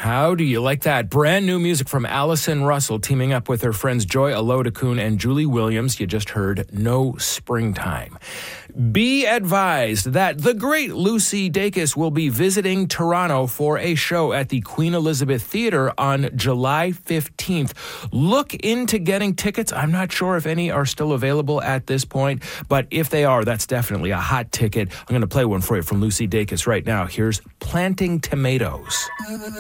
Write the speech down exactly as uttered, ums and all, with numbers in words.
How do you like that? Brand new music from Allison Russell teaming up with her friends Joy Alodakun and Julie Williams. You just heard No Springtime. Be advised that the great Lucy Dacus will be visiting Toronto for a show at the Queen Elizabeth Theatre on July fifteenth. Look into getting tickets. I'm not sure if any are still available at this point, but if they are, that's definitely a hot ticket. I'm going to play one for you from Lucy Dacus right now. Here's Planting Tomatoes.